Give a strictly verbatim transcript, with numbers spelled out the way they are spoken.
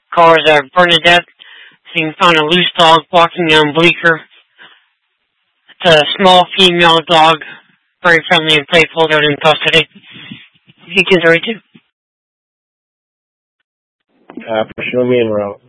Cars are Bernadette. Seeing found a loose dog walking down Bleecker. It's a small female dog, very friendly and playful. They're in custody. You can read it. Uh, pursue me en route.